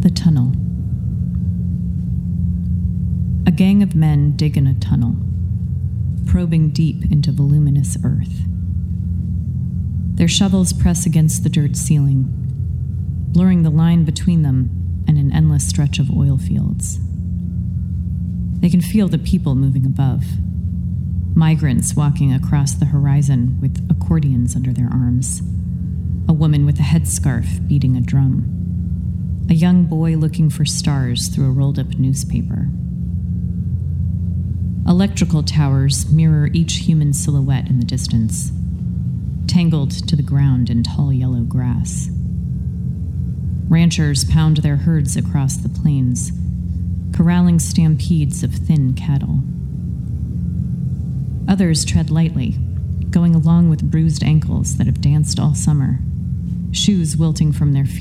The tunnel. A gang of men dig in a tunnel, probing deep into voluminous earth. Their shovels press against the dirt ceiling, blurring the line between them and an endless stretch of oil fields. They can feel the people moving above, migrants walking across the horizon with accordions under their arms, a woman with a headscarf beating a drum, a young boy looking for stars through a rolled-up newspaper. Electrical towers mirror each human silhouette in the distance, tangled to the ground in tall yellow grass. Ranchers pound their herds across the plains, corralling stampedes of thin cattle. Others tread lightly, going along with bruised ankles that have danced all summer, shoes wilting from their feet